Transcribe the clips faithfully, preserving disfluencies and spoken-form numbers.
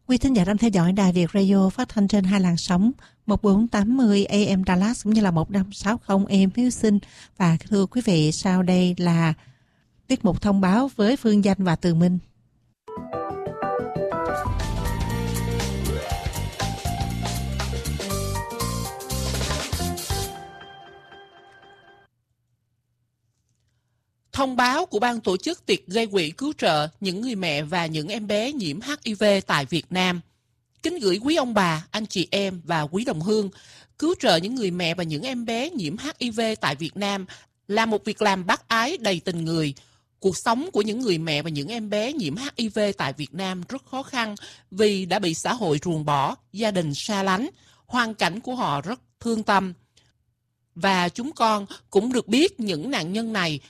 Quý thính giả đang theo dõi Đài Việt Radio phát thanh trên hai làn sóng một bốn tám mươi A M Dallas cũng như là một năm sáu mươi A M Houston. Và thưa quý vị, sau đây là tiết mục thông báo với Phương Danh và Từ Minh. Thông báo của ban tổ chức tiệc gây quỹ cứu trợ những người mẹ và những em bé nhiễm H I V tại Việt Nam. Kính gửi quý ông bà, anh chị em và quý đồng hương, cứu trợ những người mẹ và những em bé nhiễm H I V tại Việt Nam là một việc làm bác ái đầy tình người. Cuộc sống của những người mẹ và những em bé nhiễm H I V tại Việt Nam rất khó khăn vì đã bị xã hội ruồng bỏ, gia đình xa lánh, hoàn cảnh của họ rất thương tâm. Và chúng con cũng được biết những nạn nhân này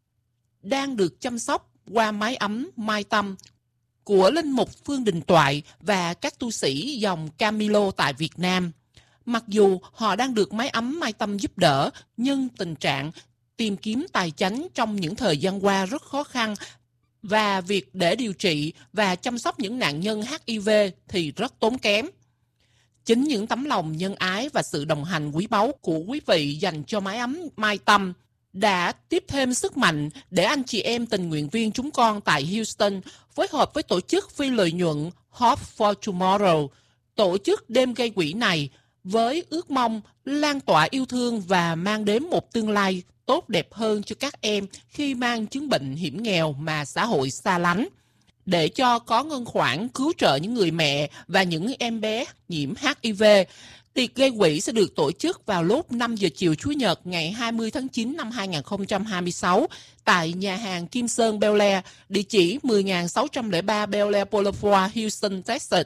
đang được chăm sóc qua mái ấm Mai Tâm của Linh Mục Phương Đình Toại và các tu sĩ dòng Camilo tại Việt Nam. Mặc dù họ đang được mái ấm Mai Tâm giúp đỡ, nhưng tình trạng tìm kiếm tài chánh trong những thời gian qua rất khó khăn và việc để điều trị và chăm sóc những nạn nhân H I V thì rất tốn kém. Chính những tấm lòng nhân ái và sự đồng hành quý báu của quý vị dành cho mái ấm Mai Tâm đã tiếp thêm sức mạnh để anh chị em tình nguyện viên chúng con tại Houston phối hợp với tổ chức phi lợi nhuận Hope for Tomorrow tổ chức đêm gây quỹ này với ước mong lan tỏa yêu thương và mang đến một tương lai tốt đẹp hơn cho các em khi mang chứng bệnh hiểm nghèo mà xã hội xa lánh. Để cho có ngân khoản cứu trợ những người mẹ và những em bé nhiễm H I V, tiệc gây quỹ sẽ được tổ chức vào lúc năm giờ chiều Chủ nhật ngày hai mươi tháng chín năm hai nghìn không trăm hai mươi sáu tại nhà hàng Kim Sơn Bel Air, địa chỉ mười nghìn sáu trăm lẻ ba Bel Air Boulevard, Houston, Texas.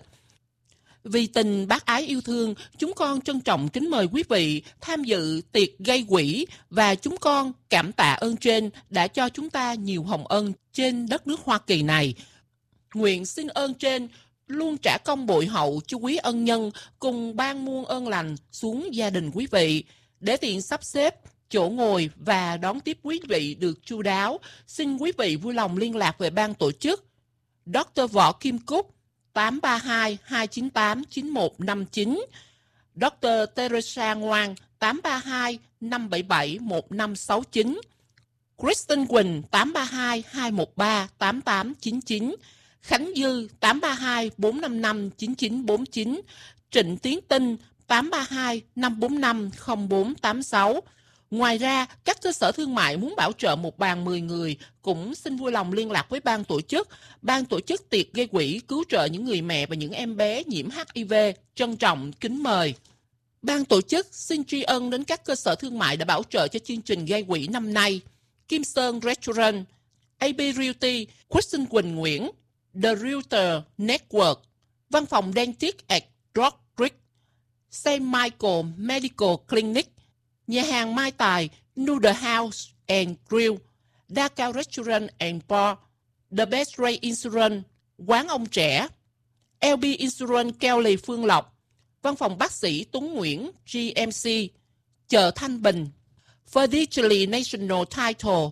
Vì tình bác ái yêu thương, chúng con trân trọng kính mời quý vị tham dự tiệc gây quỹ và chúng con cảm tạ ơn trên đã cho chúng ta nhiều hồng ân trên đất nước Hoa Kỳ này. Nguyện xin ơn trên luôn trả công bội hậu cho quý ân nhân cùng ban muôn ơn lành xuống gia đình quý vị. Để tiện sắp xếp chỗ ngồi và đón tiếp quý vị được chu đáo, xin quý vị vui lòng liên lạc về ban tổ chức Doctor Võ Kim Cúc tám ba hai hai chín tám chín một năm chín, Doctor Teresa Ngoan tám ba hai năm bảy bảy một năm sáu chín, Kristen Quỳnh tám ba hai hai một ba tám tám chín chín, Khánh Dư tám ba hai bốn năm năm chín chín bốn chín, Trịnh Tiến Tinh tám ba hai năm bốn năm không bốn tám sáu. Ngoài ra, các cơ sở thương mại muốn bảo trợ một bàn mười người cũng xin vui lòng liên lạc với ban tổ chức. Ban tổ chức tiệc gây quỹ cứu trợ những người mẹ và những em bé nhiễm H I V trân trọng kính mời. Ban tổ chức xin tri ân đến các cơ sở thương mại đã bảo trợ cho chương trình gây quỹ năm nay: Kim Sơn Restaurant, a bê Realty, Kristen Quỳnh Nguyễn, The Realtor Network, Văn phòng Dentist at Rock Creek, Saint Michael Medical Clinic, nhà hàng Mai Tài, Noodle House and Grill, Dakar Restaurant and Bar, The Best Ray Insurance, Quán Ông Trẻ, lờ bê Insurance Kelly Phương Lộc, Văn phòng bác sĩ Tuấn Nguyễn G M C, chợ Thanh Bình, Fidelity National Title,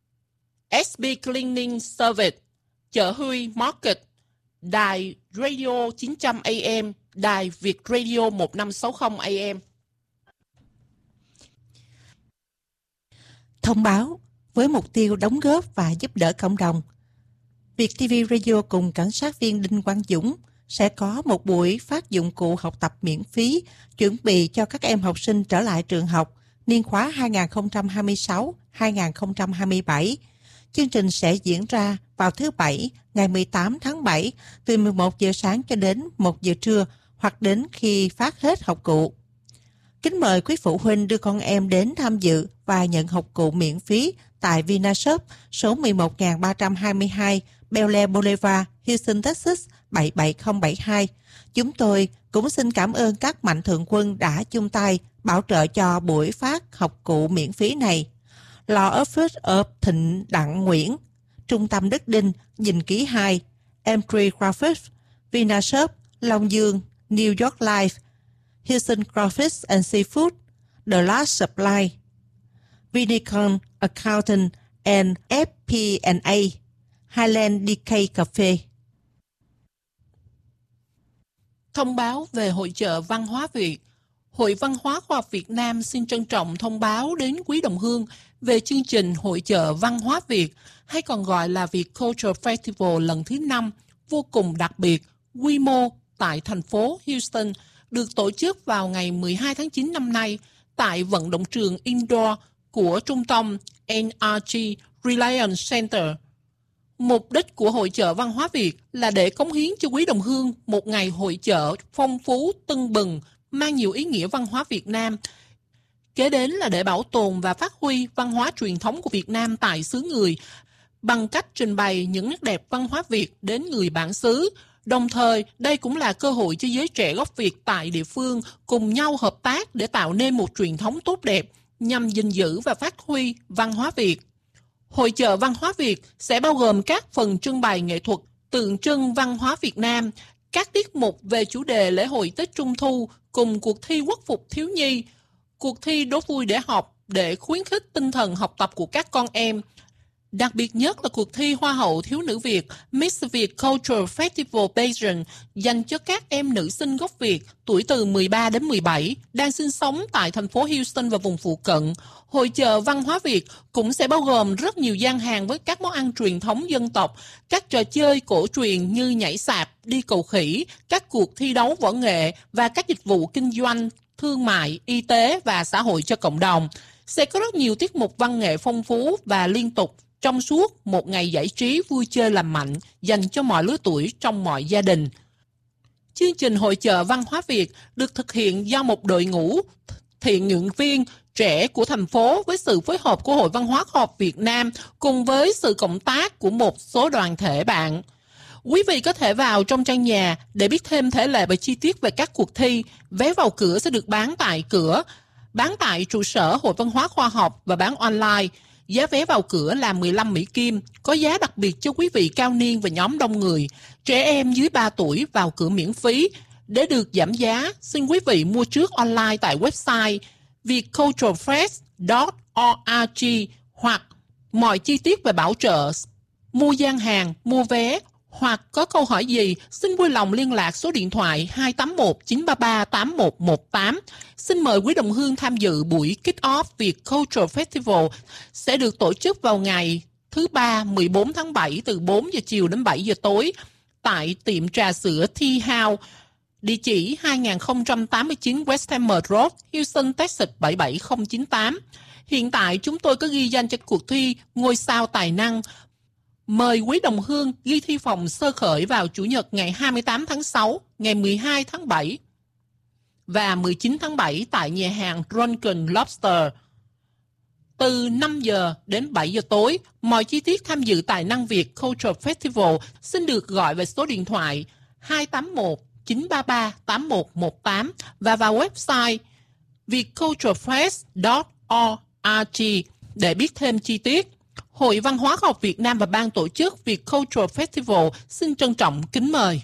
ét bê Cleaning Service, chợ Huy Market, đài Radio chín trăm A M, đài Việt Radio một năm sáu mươi A M. Thông báo với mục tiêu đóng góp và giúp đỡ cộng đồng. Việt ti vi Radio cùng cảnh sát viên Đinh Quang Dũng sẽ có một buổi phát dụng cụ học tập miễn phí chuẩn bị cho các em học sinh trở lại trường học niên khóa hai nghìn không trăm hai mươi sáu hai nghìn không trăm hai mươi bảy. Chương trình sẽ diễn ra vào thứ Bảy, ngày mười tám tháng bảy, từ mười một giờ sáng cho đến một giờ trưa hoặc đến khi phát hết học cụ. Kính mời quý phụ huynh đưa con em đến tham dự và nhận học cụ miễn phí tại Vinashop số mười một nghìn ba trăm hai mươi hai Bel Air Boulevard, Houston, Texas bảy bảy không bảy hai. Chúng tôi cũng xin cảm ơn các mạnh thường quân đã chung tay bảo trợ cho buổi phát học cụ miễn phí này. Lò ớt Phước ợp Thịnh Đặng Nguyễn, Trung tâm Đức Đinh, Dình Ký hai, Emprey Crawfish, Vinashop, Long Dương, New York Life, Houston Crawfish and Seafood, The Last Supply, Vinicon Accountant and F P and A, Highland D K Cafe. Thông báo về Hội chợ Văn hóa Việt. Hội Văn hóa Khoa học Việt Nam xin trân trọng thông báo đến quý đồng hương về chương trình Hội chợ Văn hóa Việt, hay còn gọi là Việt Culture Festival lần thứ năm, vô cùng đặc biệt, quy mô tại thành phố Houston, được tổ chức vào ngày mười hai tháng chín năm nay tại vận động trường indoor của trung tâm en rờ giê Reliance Center. Mục đích của Hội chợ Văn hóa Việt là để cống hiến cho quý đồng hương một ngày hội chợ phong phú, tưng bừng, mang nhiều ý nghĩa văn hóa Việt Nam. Kế đến là để bảo tồn và phát huy văn hóa truyền thống của Việt Nam tại xứ người bằng cách trình bày những nét đẹp văn hóa Việt đến người bản xứ. Đồng thời, đây cũng là cơ hội cho giới trẻ gốc Việt tại địa phương cùng nhau hợp tác để tạo nên một truyền thống tốt đẹp nhằm gìn giữ và phát huy văn hóa Việt. Hội chợ Văn hóa Việt sẽ bao gồm các phần trưng bày nghệ thuật tượng trưng văn hóa Việt Nam, các tiết mục về chủ đề lễ hội Tết Trung Thu cùng cuộc thi quốc phục thiếu nhi, cuộc thi đố vui để học để khuyến khích tinh thần học tập của các con em. Đặc biệt nhất là cuộc thi Hoa hậu Thiếu nữ Việt Miss Việt Cultural Festival Pageant dành cho các em nữ sinh gốc Việt tuổi từ mười ba đến mười bảy đang sinh sống tại thành phố Houston và vùng phụ cận. Hội chợ Văn hóa Việt cũng sẽ bao gồm rất nhiều gian hàng với các món ăn truyền thống dân tộc, các trò chơi cổ truyền như nhảy sạp, đi cầu khỉ, các cuộc thi đấu võ nghệ và các dịch vụ kinh doanh, thương mại, y tế và xã hội cho cộng đồng. Sẽ có rất nhiều tiết mục văn nghệ phong phú và liên tục trong suốt một ngày giải trí vui chơi lành mạnh dành cho mọi lứa tuổi trong mọi gia đình. Chương trình Hội chợ Văn hóa Việt được thực hiện do một đội ngũ thiện nguyện viên trẻ của thành phố với sự phối hợp của Hội Văn hóa Khoa học Việt Nam cùng với sự cộng tác của một số đoàn thể bạn. Quý vị có thể vào trong trang nhà để biết thêm thể lệ và chi tiết về các cuộc thi. Vé vào cửa sẽ được bán tại cửa, bán tại trụ sở Hội Văn hóa Khoa học và bán online. Giá vé vào cửa là mười lăm Mỹ Kim, có giá đặc biệt cho quý vị cao niên và nhóm đông người. Trẻ em dưới ba tuổi vào cửa miễn phí. Để được giảm giá, xin quý vị mua trước online tại website vietculturefest chấm org hoặc mọi chi tiết về bảo trợ, mua gian hàng, mua vé hoặc có câu hỏi gì, xin vui lòng liên lạc số điện thoại hai tám một chín ba ba tám một một tám. Xin mời quý đồng hương tham dự buổi kick-off Việt Cultural Festival sẽ được tổ chức vào ngày thứ Ba mười bốn tháng bảy từ bốn giờ chiều đến bảy giờ tối tại tiệm trà sữa Tea House, địa chỉ hai nghìn không trăm tám mươi chín West Hammer Road, Houston, Texas bảy bảy không chín tám. Hiện tại chúng tôi có ghi danh cho cuộc thi Ngôi sao tài năng. Mời quý đồng hương ghi thi phòng sơ khởi vào Chủ nhật ngày hai mươi tám tháng sáu, ngày mười hai tháng bảy và mười chín tháng bảy tại nhà hàng Drunken Lobster từ năm giờ đến bảy giờ tối. Mọi chi tiết tham dự tài năng Việt Cultural Festival xin được gọi về số điện thoại hai tám một chín ba ba tám một một tám và vào website vietculturefest chấm org để biết thêm chi tiết. Hội Văn hóa Khoa học Việt Nam và ban tổ chức Việt Cultural Festival xin trân trọng kính mời.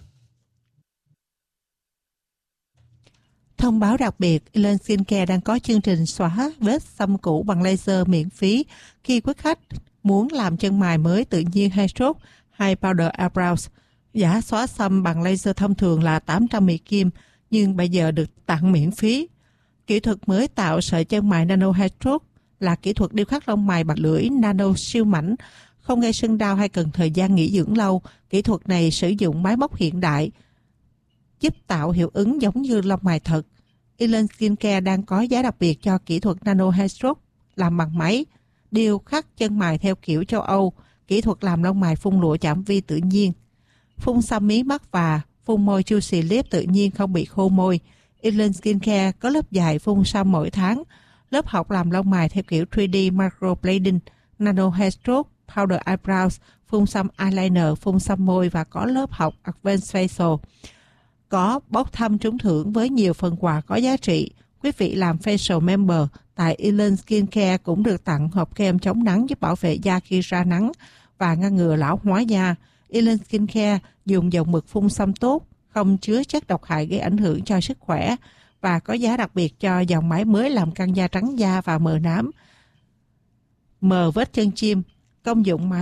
Thông báo đặc biệt, Elen Skincare đang có chương trình xóa vết xăm cũ bằng laser miễn phí khi quý khách muốn làm chân mày mới tự nhiên hay stroke hay powder eyebrows. Giá xóa xăm bằng laser thông thường là tám trăm Mỹ Kim, nhưng bây giờ được tặng miễn phí. Kỹ thuật mới tạo sợi chân mày nano hay stroke là kỹ thuật điêu khắc lông mày bằng lưỡi nano siêu mảnh, không gây sưng đau hay cần thời gian nghỉ dưỡng lâu. Kỹ thuật này sử dụng máy móc hiện đại, giúp tạo hiệu ứng giống như lông mày thật. Elen Skincare đang có giá đặc biệt cho kỹ thuật nano hair stroke làm bằng máy, điêu khắc chân mày theo kiểu châu Âu, kỹ thuật làm lông mày phun lụa chạm vi tự nhiên, phun xăm mí mắt và phun môi juicy lip tự nhiên không bị khô môi. Elen Skincare có lớp dài phun xăm mỗi tháng, lớp học làm lông mày theo kiểu ba D microblading, nano hair stroke, powder eyebrows, phun xăm eyeliner, phun xăm môi và có lớp học advanced facial. Có bốc thăm trúng thưởng với nhiều phần quà có giá trị. Quý vị làm facial member tại Elen Skincare cũng được tặng hộp kem chống nắng giúp bảo vệ da khi ra nắng và ngăn ngừa lão hóa da. Elen Skincare dùng dòng mực phun xăm tốt, không chứa chất độc hại gây ảnh hưởng cho sức khỏe và có giá đặc biệt cho dòng máy mới làm căng da trắng da và mờ nám, mờ vết chân chim. Công dụng máy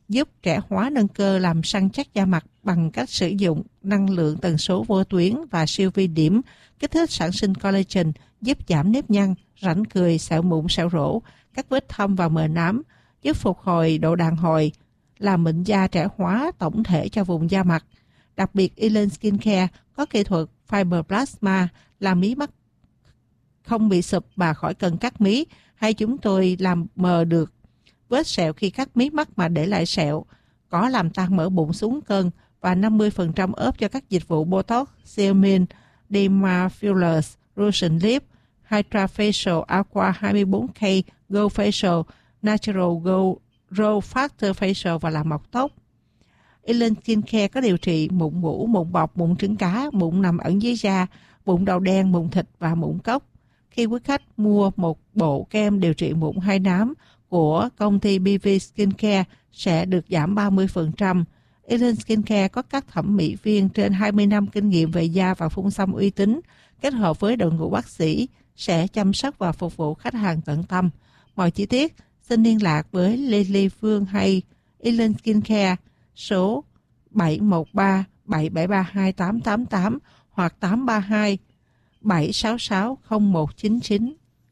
giúp trẻ hóa nâng cơ làm săn chắc da mặt bằng cách sử dụng năng lượng tần số vô tuyến và siêu vi điểm, kích thích sản sinh collagen, giúp giảm nếp nhăn, rãnh cười, sẹo mụn, sẹo rỗ, các vết thâm và mờ nám, giúp phục hồi độ đàn hồi, làm mịn da, trẻ hóa tổng thể cho vùng da mặt. Đặc biệt, Elen Skincare có kỹ thuật Fibroplasma làm mí mắt không bị sụp mà khỏi cần cắt mí, hay chúng tôi làm mờ được vết sẹo khi cắt mí mắt mà để lại sẹo, có làm tăng mỡ bụng xuống cân và năm mươi phần trăm ốp cho các dịch vụ Botox, Xeomin, Derma Fillers, Russian Lip, Hydra Facial, Aqua hai mươi bốn K, Go Facial, Natural Go, Grow Factor Facial và làm mọc tóc. Elen Skincare có điều trị mụn mủ, mụn bọc, mụn trứng cá, mụn nằm ẩn dưới da, mụn đầu đen, mụn thịt và mụn cốc. Khi quý khách mua một bộ kem điều trị mụn hay nám của công ty bê vê Skincare sẽ được giảm ba mươi phần trăm. Elen Skincare có các thẩm mỹ viên trên hai mươi năm kinh nghiệm về da và phun xăm uy tín, kết hợp với đội ngũ bác sĩ sẽ chăm sóc và phục vụ khách hàng tận tâm. Mọi chi tiết xin liên lạc với Lily Phương hay Elen Skincare số bảy một ba bảy bảy ba hai tám tám tám hoặc tám ba hai bảy sáu sáu không một chín chín.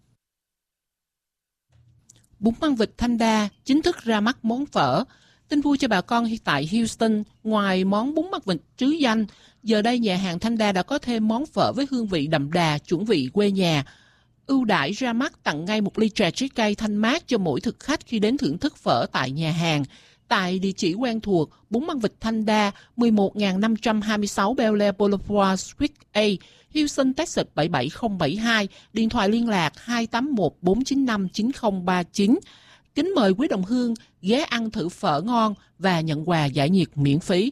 Bún măng vịt Thanh Đa chính thức ra mắt món phở. Tin vui cho bà con tại Houston, ngoài món bún măng vịt trứ danh, giờ đây nhà hàng Thanh Đa đã có thêm món phở với hương vị đậm đà, chuẩn vị quê nhà. Ưu đãi ra mắt tặng ngay một ly trà trái cây thanh mát cho mỗi thực khách khi đến thưởng thức phở tại nhà hàng. Tại địa chỉ quen thuộc, bún măng vịt Thanh Đa, mười một nghìn năm trăm hai mươi sáu Bel Air Boulevard, Suite A, Houston, Texas bảy bảy không bảy hai, điện thoại liên lạc hai tám một bốn chín năm chín không ba chín. Kính mời quý đồng hương ghé ăn thử phở ngon và nhận quà giải nhiệt miễn phí.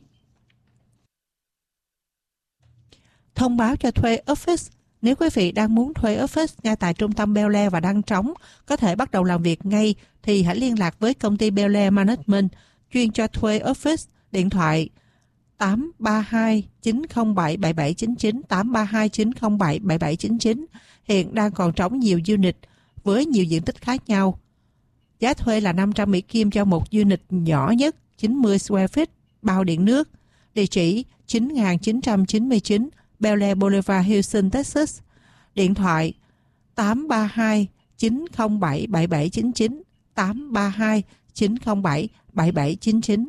Thông báo cho thuê office. Nếu quý vị đang muốn thuê office ngay tại trung tâm Bel Air và đang trống, có thể bắt đầu làm việc ngay, thì hãy liên lạc với công ty Bel Air Management, chuyên cho thuê office, điện thoại tám ba hai chín không bảy bảy bảy chín chín, tám ba hai chín không bảy bảy bảy chín chín. Hiện đang còn trống nhiều unit với nhiều diện tích khác nhau. Giá thuê là năm trăm Mỹ Kim cho một unit nhỏ nhất, chín mươi square feet, bao điện nước. Địa chỉ chín nghìn chín trăm chín mươi chín Bel Air Boulevard, Houston, Texas. Điện thoại tám ba hai chín không bảy bảy bảy chín chín, tám ba hai chín không bảy bảy bảy chín chín.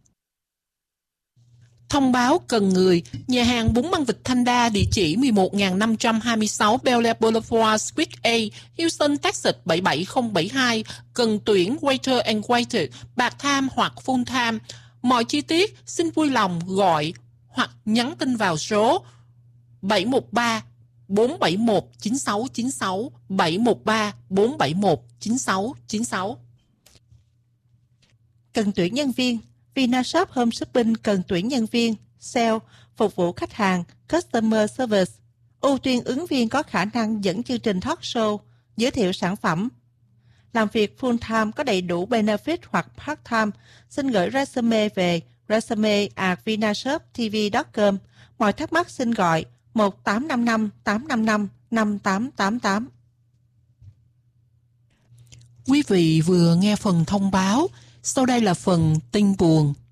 Thông báo cần người, nhà hàng bún măng vịt Thanh Đa, địa chỉ mười một nghìn năm trăm hai mươi sáu Bel Air Boulevard, Suite A, Houston, Texas bảy bảy không bảy hai, cần tuyển waiter and waiter, part-time hoặc full-time. Mọi chi tiết xin vui lòng gọi hoặc nhắn tin vào số bảy một ba bốn bảy một chín sáu chín sáu, bảy một ba bốn bảy một chín sáu chín sáu. Cần tuyển nhân viên, Vinashop Home Shopping cần tuyển nhân viên, sale, phục vụ khách hàng, customer service, ưu tiên ứng viên có khả năng dẫn chương trình talk show, giới thiệu sản phẩm. Làm việc full time có đầy đủ benefit hoặc part time, xin gửi resume về resume at vinashop t v chấm com. Mọi thắc mắc xin gọi một tám năm năm tám năm năm năm tám tám tám. Quý vị vừa nghe phần thông báo, sau đây là phần tin buồn.